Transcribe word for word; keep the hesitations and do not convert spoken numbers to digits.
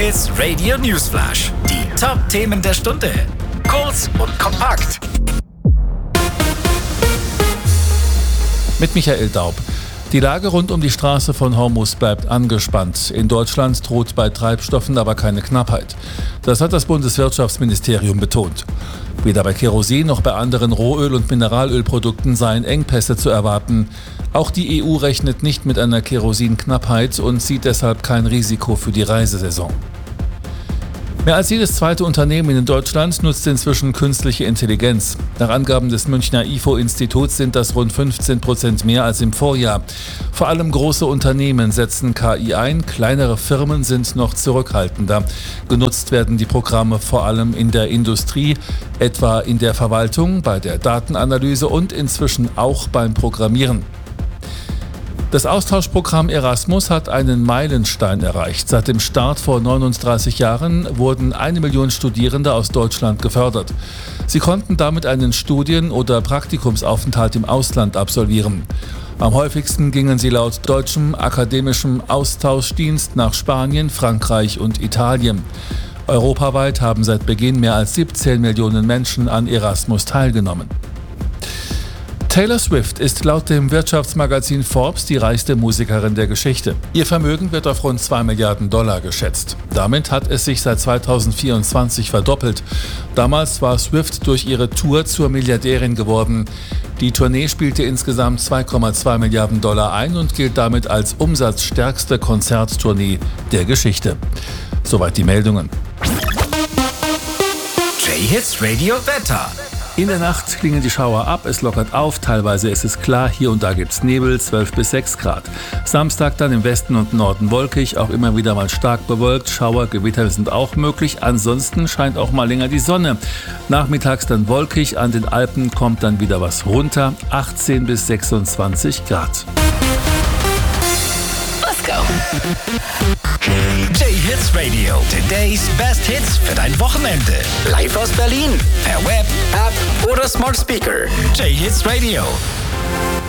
J-Hits Radio Newsflash. Die Top-Themen der Stunde. Kurz und kompakt. Mit Michael Daub. Die Lage rund um die Straße von Hormuz bleibt angespannt. In Deutschland droht bei Treibstoffen aber keine Knappheit. Das hat das Bundeswirtschaftsministerium betont. Weder bei Kerosin noch bei anderen Rohöl- und Mineralölprodukten seien Engpässe zu erwarten. Auch die E U rechnet nicht mit einer Kerosinknappheit und sieht deshalb kein Risiko für die Reisesaison. Mehr als jedes zweite Unternehmen in Deutschland nutzt inzwischen künstliche Intelligenz. Nach Angaben des Münchner I F O-Instituts sind das rund fünfzehn Prozent mehr als im Vorjahr. Vor allem große Unternehmen setzen K I ein, kleinere Firmen sind noch zurückhaltender. Genutzt werden die Programme vor allem in der Industrie, etwa in der Verwaltung, bei der Datenanalyse und inzwischen auch beim Programmieren. Das Austauschprogramm Erasmus hat einen Meilenstein erreicht. Seit dem Start vor neununddreißig Jahren wurden eine Million Studierende aus Deutschland gefördert. Sie konnten damit einen Studien- oder Praktikumsaufenthalt im Ausland absolvieren. Am häufigsten gingen sie laut deutschem akademischem Austauschdienst nach Spanien, Frankreich und Italien. Europaweit haben seit Beginn mehr als siebzehn Millionen Menschen an Erasmus teilgenommen. Taylor Swift ist laut dem Wirtschaftsmagazin Forbes die reichste Musikerin der Geschichte. Ihr Vermögen wird auf rund zwei Milliarden Dollar geschätzt. Damit hat es sich seit zweitausendvierundzwanzig verdoppelt. Damals war Swift durch ihre Tour zur Milliardärin geworden. Die Tournee spielte insgesamt zwei Komma zwei Milliarden Dollar ein und gilt damit als umsatzstärkste Konzerttournee der Geschichte. Soweit die Meldungen. J-Hits Radio Wetter. In der Nacht klingen die Schauer ab, es lockert auf, teilweise ist es klar, hier und da gibt's Nebel, zwölf bis sechs Grad. Samstag dann im Westen und Norden wolkig, auch immer wieder mal stark bewölkt, Schauer, Gewitter sind auch möglich, ansonsten scheint auch mal länger die Sonne. Nachmittags dann wolkig, an den Alpen kommt dann wieder was runter, achtzehn bis sechsundzwanzig Grad. Let's go! J-Hits Radio, today's best hits für dein Wochenende. Live aus Berlin, per Web, App oder Smart Speaker. J-Hits Radio.